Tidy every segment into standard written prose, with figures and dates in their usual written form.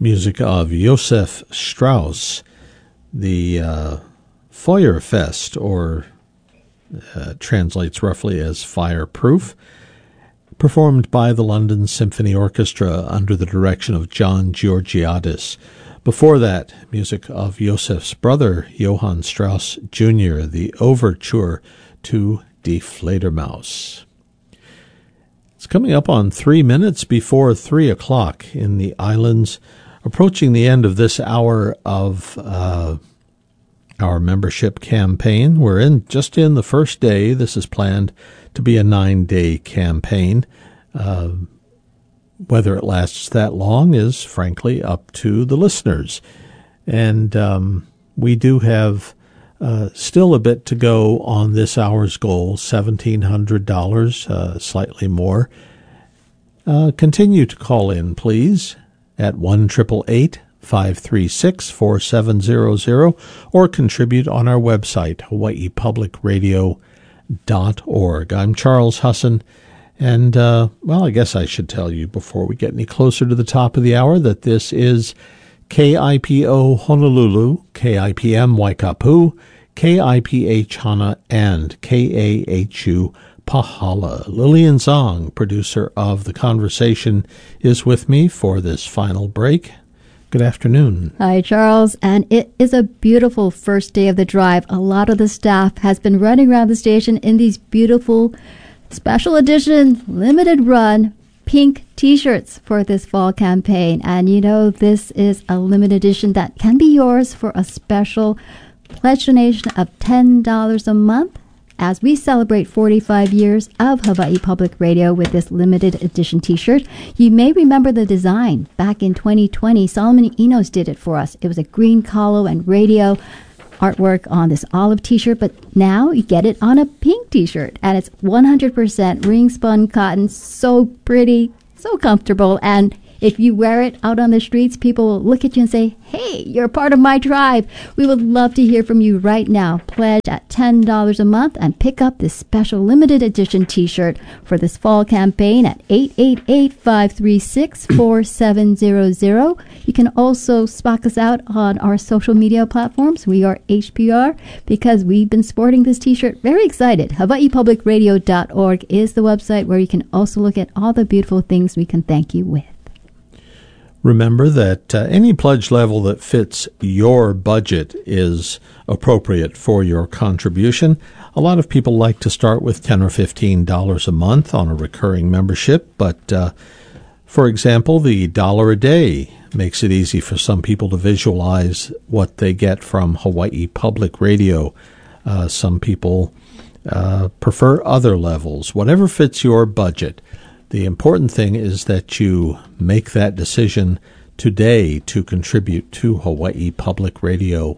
music of Josef Strauss, the Feuerfest, or translates roughly as Fireproof, performed by the London Symphony Orchestra under the direction of John Georgiadis. Before that, music of Josef's brother, Johann Strauss Jr., the overture to Die Fledermaus. It's coming up on 3 minutes before 3 o'clock in the islands, approaching the end of this hour of our membership campaign. We're just in the first day. This is planned to be a 9-day campaign. Whether it lasts that long is, frankly, up to the listeners. And we do have still a bit to go on this hour's goal, $1,700, slightly more. Continue to call in, please, at 1-888-536-4700, or contribute on our website, hawaiipublicradio.org. I'm Charles Husson, and, I guess I should tell you before we get any closer to the top of the hour that this is KIPO Honolulu, KIPM Waikapu, KIPH Hana, and KAHU Pahala. Lillian Zong, producer of The Conversation, is with me for this final break. Good afternoon. Hi, Charles. And it is a beautiful first day of the drive. A lot of the staff has been running around the station in these beautiful special edition, limited run pink t-shirts for this fall campaign. And this is a limited edition that can be yours for a special pledge donation of $10 a month as we celebrate 45 years of Hawaii Public Radio with this limited edition t-shirt. You may remember the design. Back in 2020, Solomon Enos did it for us. It was a green collar and radio artwork on this olive t-shirt, but now you get it on a pink t-shirt, and it's 100% ring spun cotton. So pretty, so comfortable, and if you wear it out on the streets, people will look at you and say, hey, you're part of my tribe. We would love to hear from you right now. Pledge at $10 a month and pick up this special limited edition t-shirt for this fall campaign at 888-536-4700. You can also spot us out on our social media platforms. We are HPR because we've been sporting this t-shirt. Very excited. HawaiiPublicRadio.org is the website where you can also look at all the beautiful things we can thank you with. Remember that any pledge level that fits your budget is appropriate for your contribution. A lot of people like to start with $10 or $15 a month on a recurring membership, but for example, the $1 a day makes it easy for some people to visualize what they get from Hawaii Public Radio. Some people prefer other levels. Whatever fits your budget. The important thing is that you make that decision today to contribute to Hawaii Public Radio.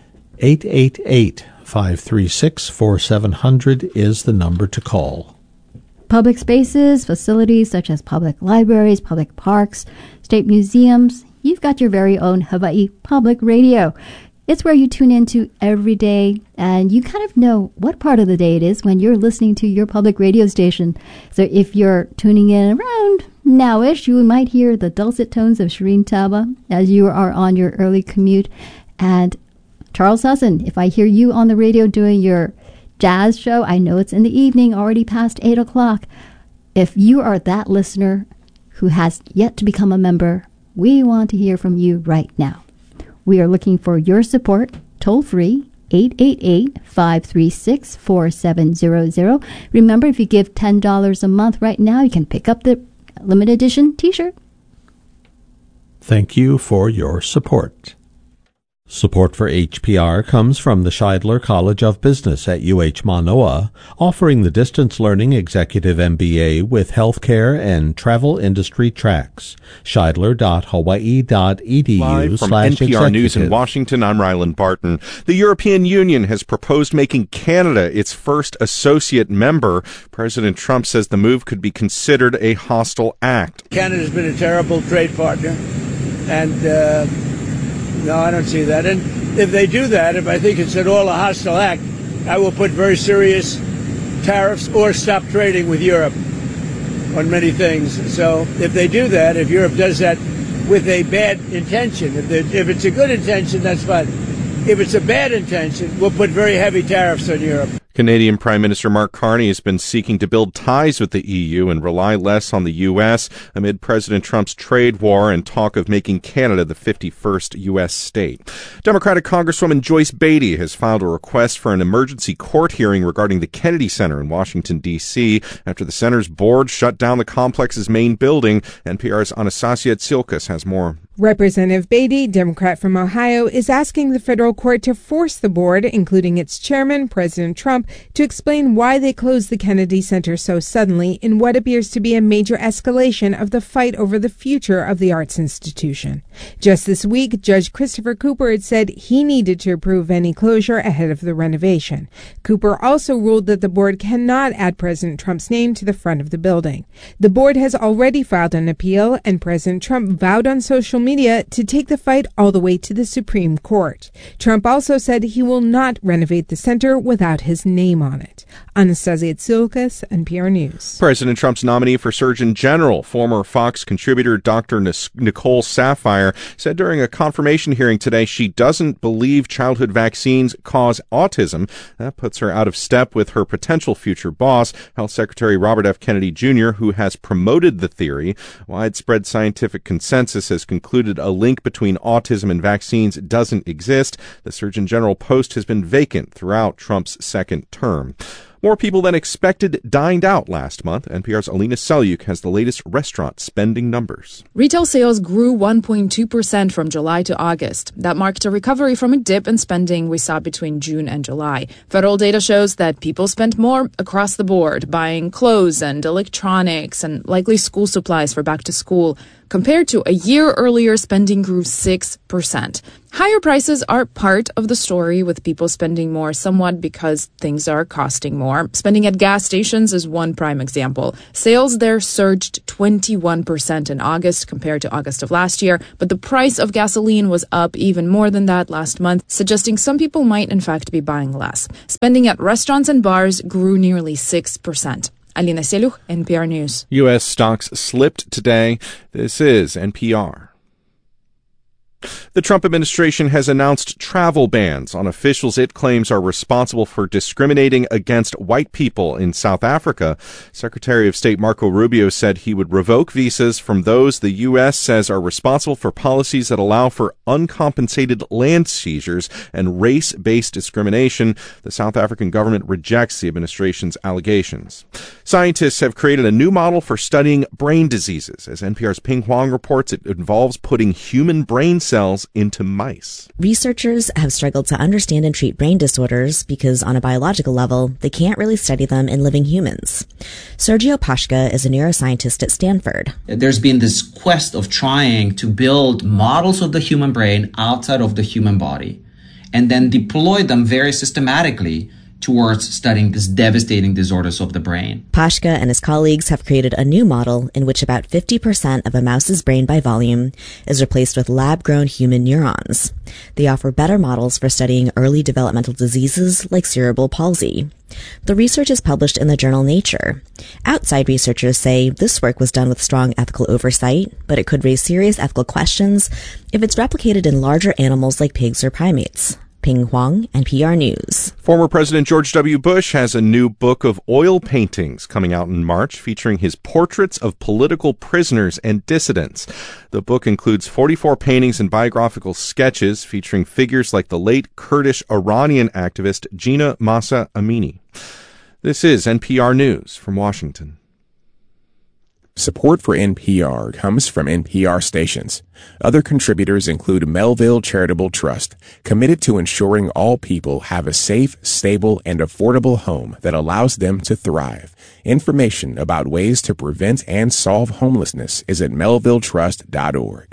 888-536-4700 is the number to call. Public spaces, facilities such as public libraries, public parks, state museums, you've got your very own Hawaii Public Radio. It's where you tune into every day, and you kind of know what part of the day it is when you're listening to your public radio station. So if you're tuning in around now-ish, you might hear the dulcet tones of Shireen Taba as you are on your early commute. And Charles Husson, if I hear you on the radio doing your jazz show, I know it's in the evening, already past 8 o'clock. If you are that listener who has yet to become a member, we want to hear from you right now. We are looking for your support, toll-free, 888-536-4700. Remember, if you give $10 a month right now, you can pick up the limited edition t-shirt. Thank you for your support. Support for HPR comes from the Scheidler College of Business at UH Manoa, offering the distance learning executive MBA with healthcare and travel industry tracks. Scheidler.hawaii.edu/executive. Live from NPR News in Washington, I'm Ryland Barton. The European Union has proposed making Canada its first associate member. President Trump says the move could be considered a hostile act. Canada's been a terrible trade partner, and no, I don't see that. And if they do that, if I think it's at all a hostile act, I will put very serious tariffs or stop trading with Europe on many things. So if they do that, if Europe does that, with a bad intention. If it's a good intention, that's fine. If it's a bad intention, we'll put very heavy tariffs on Europe. Canadian Prime Minister Mark Carney has been seeking to build ties with the EU and rely less on the U.S. amid President Trump's trade war and talk of making Canada the 51st U.S. state. Democratic Congresswoman Joyce Beatty has filed a request for an emergency court hearing regarding the Kennedy Center in Washington, D.C. after the center's board shut down the complex's main building. NPR's Anastasia Tsilkas has more. Representative Beatty, Democrat from Ohio, is asking the federal court to force the board, including its chairman, President Trump, to explain why they closed the Kennedy Center so suddenly in what appears to be a major escalation of the fight over the future of the arts institution. Just this week, Judge Christopher Cooper had said he needed to approve any closure ahead of the renovation. Cooper also ruled that the board cannot add President Trump's name to the front of the building. The board has already filed an appeal, and President Trump vowed on social media to take the fight all the way to the Supreme Court. Trump also said he will not renovate the center without his name on it. Anastasia Tsilkas, NPR News. President Trump's nominee for Surgeon General, former Fox contributor Dr. Nicole Saphier, said during a confirmation hearing today she doesn't believe childhood vaccines cause autism. That puts her out of step with her potential future boss, Health Secretary Robert F. Kennedy Jr., who has promoted the theory. Widespread scientific consensus has concluded a link between autism and vaccines doesn't exist. The Surgeon General post has been vacant throughout Trump's second term. More people than expected dined out last month. NPR's Alina Selyuk has the latest restaurant spending numbers. Retail sales grew 1.2% from July to August. That marked a recovery from a dip in spending we saw between June and July. Federal data shows that people spent more across the board, buying clothes and electronics and likely school supplies for back to school. Compared to a year earlier, spending grew 6%. Higher prices are part of the story, with people spending more somewhat because things are costing more. Spending at gas stations is one prime example. Sales there surged 21% in August compared to August of last year, but the price of gasoline was up even more than that last month, suggesting some people might in fact be buying less. Spending at restaurants and bars grew nearly 6%. Alina Selyuk, NPR News. U.S. stocks slipped today. This is NPR. The Trump administration has announced travel bans on officials it claims are responsible for discriminating against white people in South Africa. Secretary of State Marco Rubio said he would revoke visas from those the U.S. says are responsible for policies that allow for uncompensated land seizures and race-based discrimination. The South African government rejects the administration's allegations. Scientists have created a new model for studying brain diseases. As NPR's Ping Huang reports, it involves putting human brain cells into mice. Researchers have struggled to understand and treat brain disorders because on a biological level, they can't really study them in living humans. Sergio Pashka is a neuroscientist at Stanford. There's been this quest of trying to build models of the human brain outside of the human body and then deploy them very systematically towards studying these devastating disorders of the brain. Pashka and his colleagues have created a new model in which about 50% of a mouse's brain by volume is replaced with lab-grown human neurons. They offer better models for studying early developmental diseases like cerebral palsy. The research is published in the journal Nature. Outside researchers say this work was done with strong ethical oversight, but it could raise serious ethical questions if it's replicated in larger animals like pigs or primates. Ping Huang, NPR News. Former President George W. Bush has a new book of oil paintings coming out in March featuring his portraits of political prisoners and dissidents. The book includes 44 paintings and biographical sketches featuring figures like the late Kurdish Iranian activist Jina Mahsa Amini. This is NPR News from Washington. Support for NPR comes from NPR stations. Other contributors include Melville Charitable Trust, committed to ensuring all people have a safe, stable, and affordable home that allows them to thrive. Information about ways to prevent and solve homelessness is at melvilletrust.org.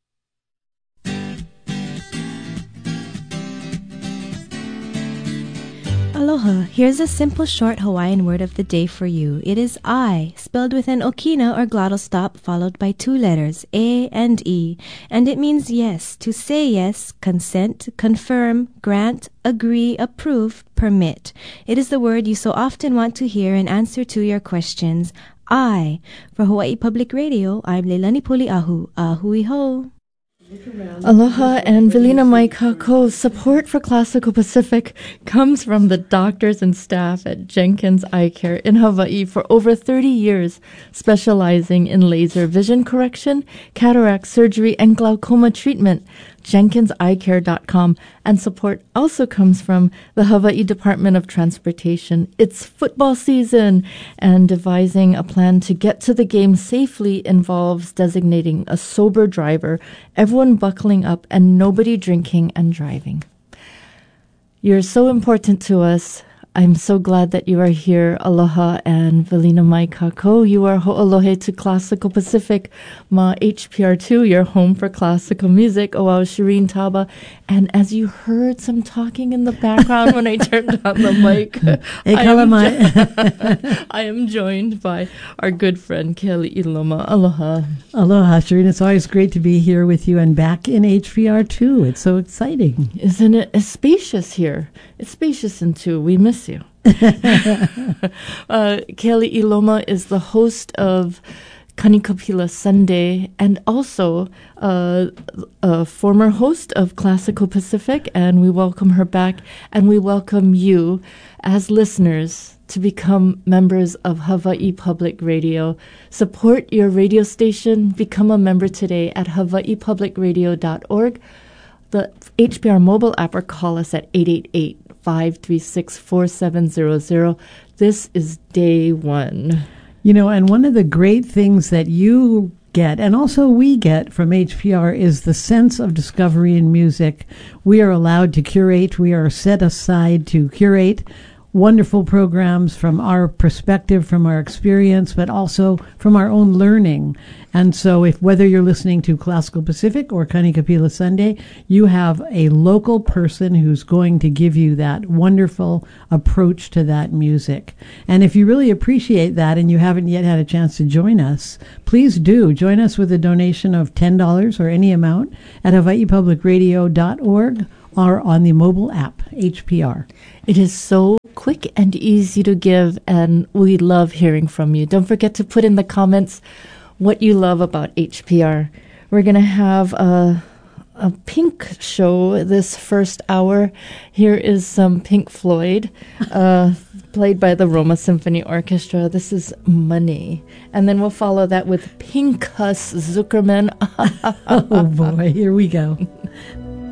Aloha, here's a simple short Hawaiian word of the day for you. It is I, spelled with an okina or glottal stop followed by two letters, A and E, and it means yes, to say yes, consent, confirm, grant, agree, approve, permit. It is the word you so often want to hear in answer to your questions. I. For Hawaii Public Radio, I'm Leilani Puli'ahu. Ahui ho. Aloha and Velina Mai Kako. Support for Classical Pacific comes from the doctors and staff at Jenkins Eye Care in Hawaii for over 30 years, specializing in laser vision correction, cataract surgery, and glaucoma treatment. JenkinsEyeCare.com. And support also comes from the Hawaii Department of Transportation. It's football season, and devising a plan to get to the game safely involves designating a sober driver, everyone buckling up, and nobody drinking and driving. You're so important to us. I'm so glad that you are here. Aloha and Velina Mai Kako. You are ho'olohe to Classical Pacific. Ma HPR2, your home for classical music. Oau Shireen Taba. And as you heard some talking in the background when I turned on the mic, I am joined by our good friend Kelly Iloma. Aloha. Aloha, Shireen. It's always great to be here with you and back in HPR2. It's so exciting. Isn't it? It's spacious here. It's spacious in two. We miss you. Kelly Iloma is the host of Kanikapila Sunday and also a former host of Classical Pacific, and we welcome her back, and we welcome you as listeners to become members of Hawaii Public Radio. Support your radio station. Become a member today at hawaiipublicradio.org. The HPR mobile app, or call us at 888-536-4700. This is day one. You know, and one of the great things that you get, and also we get from HPR, is the sense of discovery in music. We are allowed to curate. We are set aside to curate wonderful programs from our perspective, from our experience, but also from our own learning. And so whether you're listening to Classical Pacific or Kanikapila Sunday, you have a local person who's going to give you that wonderful approach to that music. And if you really appreciate that and you haven't yet had a chance to join us, please do. Join us with a donation of $10 or any amount at hawaiipublicradio.org or on the mobile app, HPR. It is so quick and easy to give, and we love hearing from you. Don't forget to put in the comments what you love about HPR. We're going to have a Pink show this first hour. Here is some Pink Floyd, played by the Roma Symphony Orchestra. This is Money. And then we'll follow that with Pinchas Zuckerman. Oh boy, here we go.